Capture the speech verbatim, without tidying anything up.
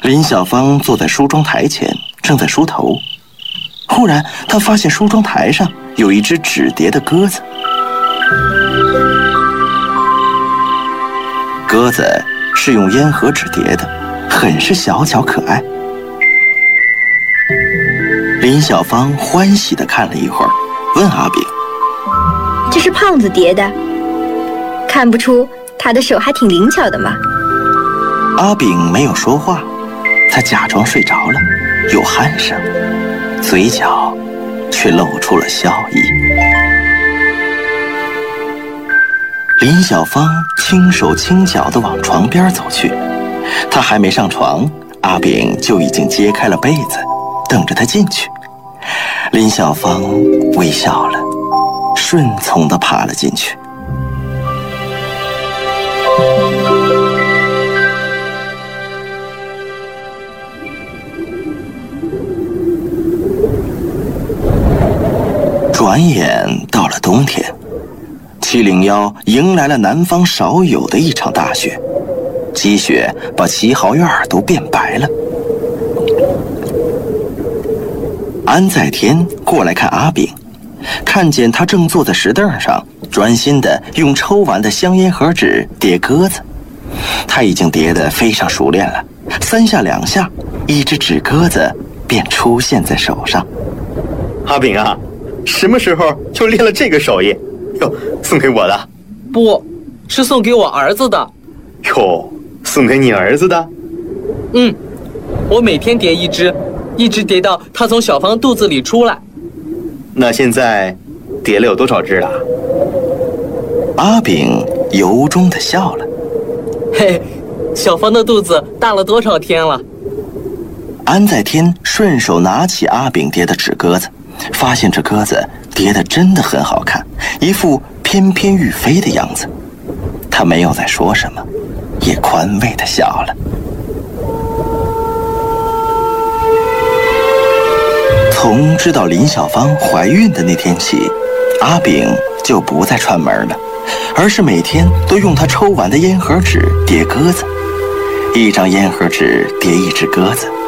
林小芳坐在梳妆台前，正在梳头。忽然，她发现梳妆台上有一只纸叠的鸽子。鸽子是用烟盒纸叠的，很是小巧可爱。林小芳欢喜地看了一会儿，问阿炳：“ 这是胖子叠的，看不出他的手还挺灵巧的嘛。” 阿炳没有说话，他假装睡着了，有鼾声，嘴角却露出了笑意。林小芳轻手轻脚地往床边走去，她还没上床，阿炳就已经揭开了被子，等着她进去。林小芳微笑了，顺从地爬了进去。转眼到了冬天，七零幺迎来了南方少有的一场大雪，积雪把齐豪院都变白了。安在天过来看阿炳，看见他正坐在石凳上，专心地用抽完的香烟盒纸叠鸽子。他已经叠得非常熟练了，三下两下，一只纸鸽子便出现在手上。 阿炳啊，什么时候就练了这个手艺？哟，送给我的？ 不，是送给我儿子的。 哟，送给你儿子的？ 嗯，我每天叠一只，一直叠到他从小芳肚子里出来。 那现在叠了有多少只了？ 阿炳由衷地笑了。 嘿，小芳的肚子大了多少天了？ 安在天顺手拿起阿炳叠的纸鸽子，发现这鸽子叠得真的很好看，一副翩翩欲飞的样子。他没有再说什么，也宽慰地笑了。从知道林小芳怀孕的那天起，阿炳就不再串门了，而是每天都用他抽完的烟盒纸叠鸽子，一张烟盒纸叠一只鸽子。